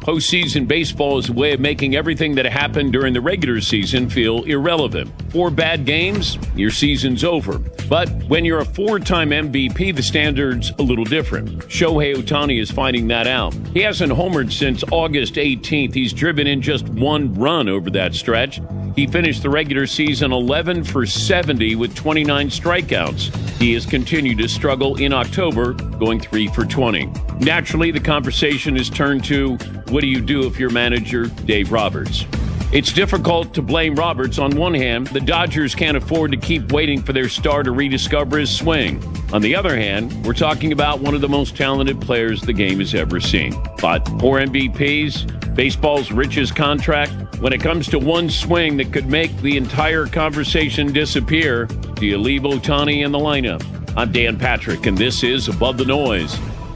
Postseason baseball is a way of making everything that happened during the regular season feel irrelevant. 4 bad games, your season's over. But when you're a 4-time MVP, the standard's a little different. Shohei Ohtani is finding that out. He hasn't homered since August 18th. He's driven in just 1 run over that stretch. He finished the regular season 11 for 70 with 29 strikeouts. He has continued to struggle in October, going 3 for 20. Naturally, the conversation is turned to, what do you do if you're manager Dave Roberts? It's difficult to blame Roberts. On one hand, the Dodgers can't afford to keep waiting for their star to rediscover his swing. On the other hand, we're talking about one of the most talented players the game has ever seen. But 4 MVPs, baseball's richest contract, when it comes to one swing that could make the entire conversation disappear, do you leave Ohtani in the lineup? I'm Dan Patrick, and this is Above the Noise.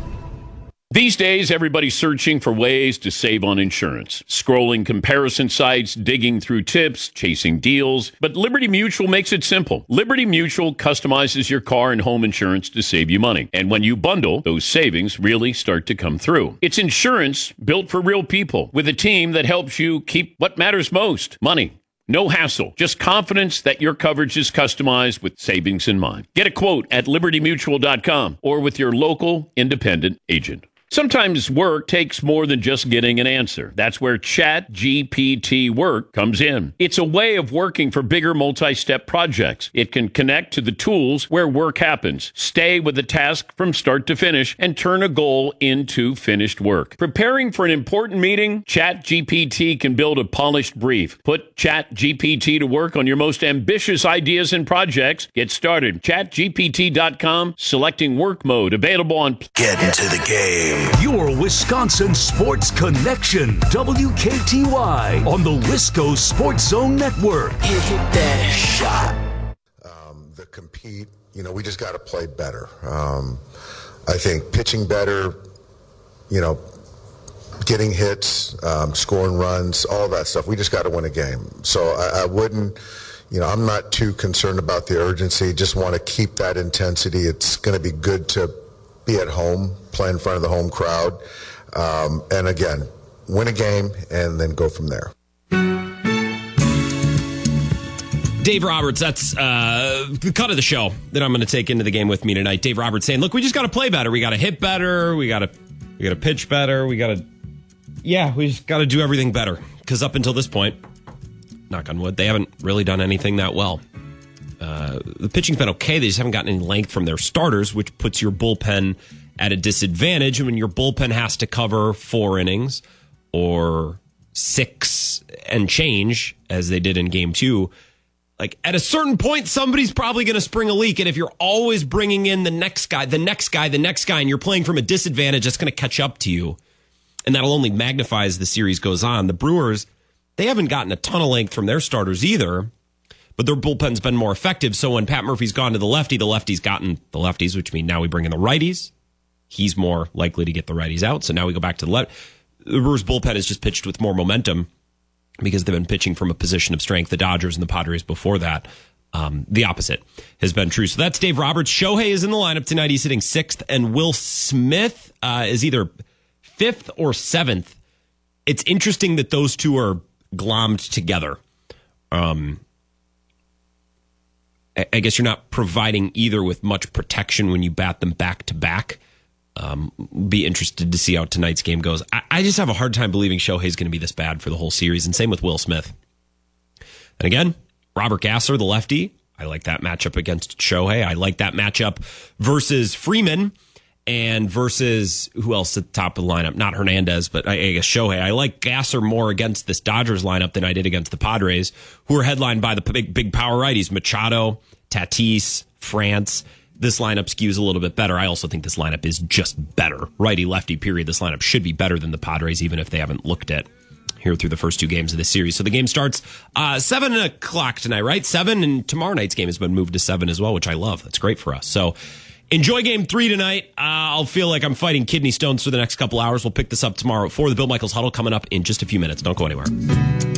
These days, everybody's searching for ways to save on insurance. Scrolling comparison sites, digging through tips, chasing deals. But Liberty Mutual makes it simple. Liberty Mutual customizes your car and home insurance to save you money. And when you bundle, those savings really start to come through. It's insurance built for real people with a team that helps you keep what matters most, money. No hassle, just confidence that your coverage is customized with savings in mind. Get a quote at libertymutual.com or with your local independent agent. Sometimes work takes more than just getting an answer. That's where ChatGPT Work comes in. It's a way of working for bigger multi-step projects. It can connect to the tools where work happens, stay with the task from start to finish, and turn a goal into finished work. Preparing for an important meeting? ChatGPT can build a polished brief. Put ChatGPT to work on your most ambitious ideas and projects. Get started. ChatGPT.com, selecting work mode. Available on... Get into the game. Your Wisconsin Sports Connection, WKTY, on the Wisco Sports Zone Network. Hit that shot. The compete, we just got to play better. I think pitching better, getting hits, scoring runs, all that stuff. We just got to win a game. So I wouldn't, I'm not too concerned about the urgency. Just want to keep that intensity. It's going to be good to be at home, play in front of the home crowd, and again, win a game and then go from there. Dave Roberts, that's the cut of the show that I'm going to take into the game with me tonight. Dave Roberts saying, look, we just got to play better. We got to hit better. We got to pitch better. we just got to do everything better. Because up until this point, knock on wood, they haven't really done anything that well. The pitching's been okay. They just haven't gotten any length from their starters, which puts your bullpen at a disadvantage. And when your bullpen has to cover 4 innings or 6 and change, as they did in game 2, like at a certain point, somebody's probably going to spring a leak. And if you're always bringing in the next guy, and you're playing from a disadvantage, that's going to catch up to you. And that'll only magnify as the series goes on. The Brewers, they haven't gotten a ton of length from their starters either. But their bullpen's been more effective. So when Pat Murphy's gone to the lefty's gotten the lefties, which means now we bring in the righties. He's more likely to get the righties out. So now we go back to the left. The Brewers' bullpen has just pitched with more momentum because they've been pitching from a position of strength. The Dodgers and the Padres before that, the opposite has been true. So that's Dave Roberts. Shohei is in the lineup tonight. He's hitting 6th. And Will Smith is either 5th or 7th. It's interesting that those two are glommed together. I guess you're not providing either with much protection when you bat them back to back. Be interested to see how tonight's game goes. I just have a hard time believing Shohei's going to be this bad for the whole series, and same with Will Smith. And again, Robert Gasser, the lefty. I like that matchup against Shohei. I like that matchup versus Freeman and versus who else at the top of the lineup? Not Hernandez, but I guess Shohei. I like Gasser more against this Dodgers lineup than I did against the Padres, who are headlined by the big power righties, Machado, Tatis, France. This lineup skews a little bit better. I also think this lineup is just better. Righty-lefty, period. This lineup should be better than the Padres, even if they haven't looked at here through the first 2 games of the series. So the game starts 7 o'clock tonight, right? 7, and tomorrow night's game has been moved to 7 as well, which I love. That's great for us. So enjoy game 3 tonight. I'll feel like I'm fighting kidney stones for the next couple hours. We'll pick this up tomorrow for the Bill Michaels Huddle coming up in just a few minutes. Don't go anywhere.